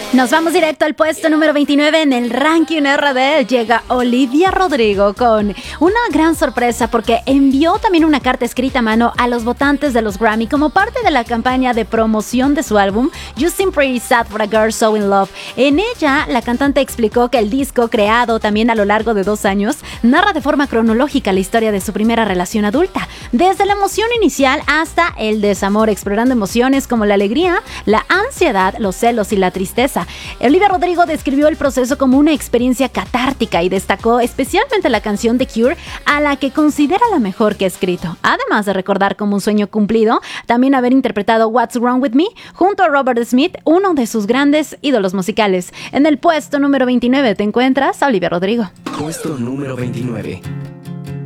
Nos vamos directo al puesto número 29 en el ranking RD. Llega Olivia Rodrigo con una gran sorpresa porque envió también una carta escrita a mano a los votantes de los Grammy como parte de la campaña de promoción de su álbum You Seem Pretty Sad for a Girl So In Love. En ella, la cantante explicó que el disco, creado también a lo largo de 2 años, narra de forma cronológica la historia de su primera relación adulta, desde la emoción inicial hasta el desamor, explorando emociones como la alegría, la ansiedad, los celos y la tristeza. Olivia Rodrigo describió el proceso como una experiencia catártica y destacó especialmente la canción The Cure, a la que considera la mejor que ha escrito. Además de recordar como un sueño cumplido, también haber interpretado What's Wrong With Me junto a Robert Smith, uno de sus grandes ídolos musicales. En el puesto número 29 te encuentras a Olivia Rodrigo. Puesto número 29.